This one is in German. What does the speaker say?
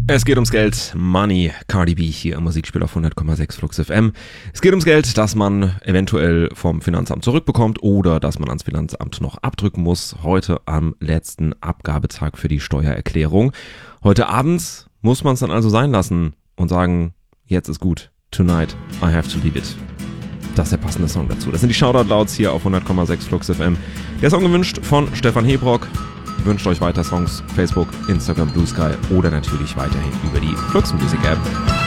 Es geht ums Geld, Money, Cardi B hier im Musikspiel auf 100,6 Flux FM. Es geht ums Geld, das man eventuell vom Finanzamt zurückbekommt oder das man ans Finanzamt noch abdrücken muss. Heute am letzten Abgabetag für die Steuererklärung. Heute Abend muss man es dann also sein lassen und sagen, jetzt ist gut. Tonight, I have to leave it. Das ist der passende Song dazu. Das sind die Shoutout-Louds hier auf 100,6 Flux FM. Der Song gewünscht von Stefan Hebrock. Wünscht euch weiter Songs, Facebook, Instagram, Blue Sky oder natürlich weiterhin über die Flux Music App.